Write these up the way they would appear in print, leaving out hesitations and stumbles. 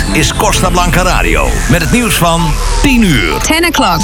is Costa Blanca Radio. Met het nieuws van 10 uur. 10 o'clock.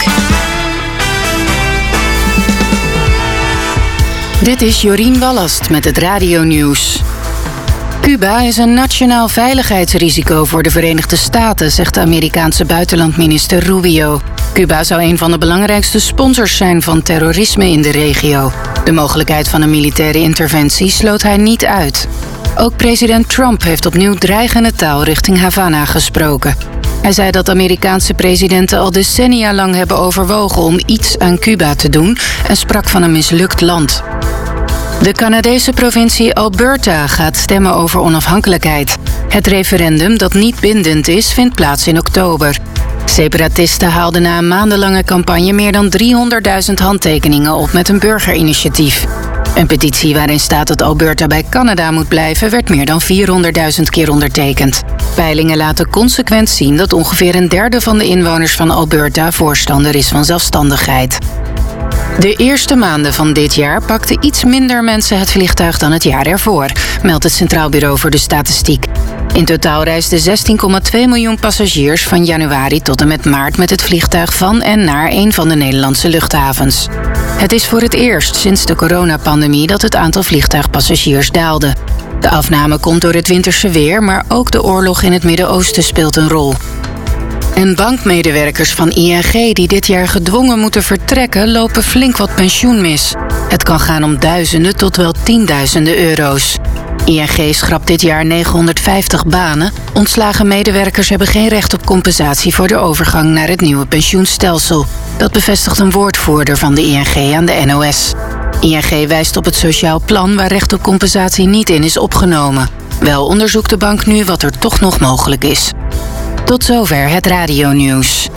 Dit is Jorien Wallast met het radionieuws. Cuba is een nationaal veiligheidsrisico voor de Verenigde Staten, zegt de Amerikaanse buitenlandminister Rubio. Cuba zou een van de belangrijkste sponsors zijn van terrorisme in de regio. De mogelijkheid van een militaire interventie sloot hij niet uit. Ook president Trump heeft opnieuw dreigende taal richting Havana gesproken. Hij zei dat Amerikaanse presidenten al decennia lang hebben overwogen om iets aan Cuba te doen en sprak van een mislukt land. De Canadese provincie Alberta gaat stemmen over onafhankelijkheid. Het referendum, dat niet bindend is, vindt plaats in oktober. Separatisten haalden na een maandenlange campagne meer dan 300.000 handtekeningen op met een burgerinitiatief. Een petitie waarin staat dat Alberta bij Canada moet blijven werd meer dan 400.000 keer ondertekend. Peilingen laten consequent zien dat ongeveer een derde van de inwoners van Alberta voorstander is van zelfstandigheid. De eerste maanden van dit jaar pakten iets minder mensen het vliegtuig dan het jaar ervoor, meldt het Centraal Bureau voor de Statistiek. In totaal reisden 16,2 miljoen passagiers van januari tot en met maart met het vliegtuig van en naar een van de Nederlandse luchthavens. Het is voor het eerst sinds de coronapandemie dat het aantal vliegtuigpassagiers daalde. De afname komt door het winterse weer, maar ook de oorlog in het Midden-Oosten speelt een rol. En bankmedewerkers van ING die dit jaar gedwongen moeten vertrekken, lopen flink wat pensioen mis. Het kan gaan om duizenden tot wel tienduizenden euro's. ING schrapt dit jaar 950 banen. Ontslagen medewerkers hebben geen recht op compensatie voor de overgang naar het nieuwe pensioenstelsel. Dat bevestigt een woordvoerder van de ING aan de NOS. ING wijst op het sociaal plan waar recht op compensatie niet in is opgenomen. Wel onderzoekt de bank nu wat er toch nog mogelijk is. Tot zover het radionieuws.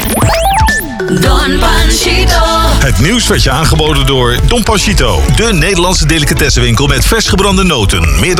Don Panchito. Het nieuws werd je aangeboden door Don Panchito. De Nederlandse delicatessenwinkel met vers gebrande noten. Meer dan